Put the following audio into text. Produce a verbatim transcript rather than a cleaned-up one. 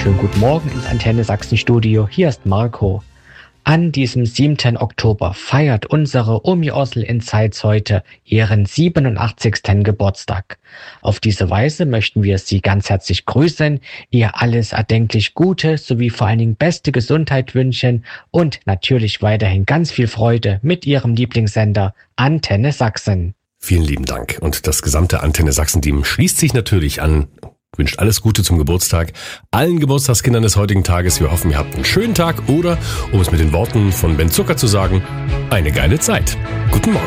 wunderschönen guten Morgen ins Antenne Sachsen Studio. Hier ist Marco. An diesem siebten Oktober feiert unsere Omi Ossel in Zeitz heute ihren siebenundachtzigsten Geburtstag. Auf diese Weise möchten wir Sie ganz herzlich grüßen, ihr alles erdenklich Gute sowie vor allen Dingen beste Gesundheit wünschen und natürlich weiterhin ganz viel Freude mit Ihrem Lieblingssender Antenne Sachsen. Vielen lieben Dank. Und das gesamte Antenne Sachsen-Team schließt sich natürlich an, wünscht alles Gute zum Geburtstag allen Geburtstagskindern des heutigen Tages. Wir hoffen, ihr habt einen schönen Tag oder, um es mit den Worten von Ben Zucker zu sagen, eine geile Zeit. Guten Morgen.